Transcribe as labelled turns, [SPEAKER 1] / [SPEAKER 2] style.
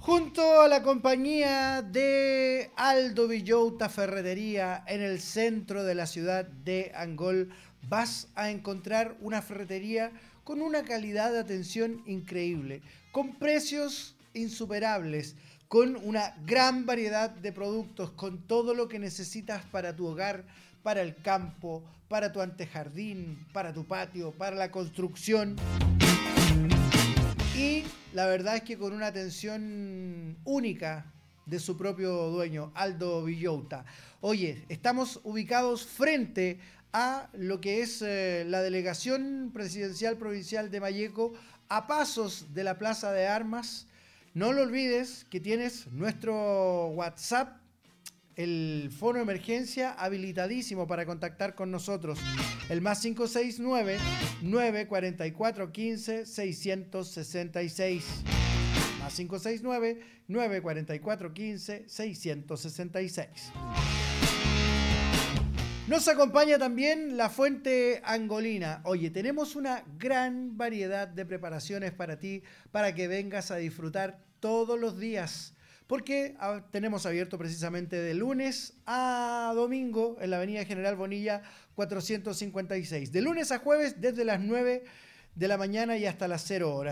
[SPEAKER 1] Junto a la compañía de Aldo Villota Ferretería en el centro de la ciudad de Angol, vas a encontrar una ferretería con una calidad de atención increíble, con precios insuperables, con una gran variedad de productos, con todo lo que necesitas para tu hogar, para el campo, para tu antejardín, para tu patio, para la construcción. Y la verdad es que con una atención única de su propio dueño, Aldo Villota. Oye, estamos ubicados frente a lo que es la delegación presidencial provincial de Malleco, a pasos de la Plaza de Armas. No lo olvides que tienes nuestro WhatsApp, el fono de emergencia habilitadísimo para contactar con nosotros. El más 569-944-15-666. Más 569-944-15-666. Nos acompaña también la Fuente Angolina. Oye, tenemos una gran variedad de preparaciones para ti, para que vengas a disfrutar todos los días. Porque tenemos abierto precisamente de lunes a domingo en la avenida General Bonilla 456. De lunes a jueves desde las 9 de la mañana y hasta las 0 horas.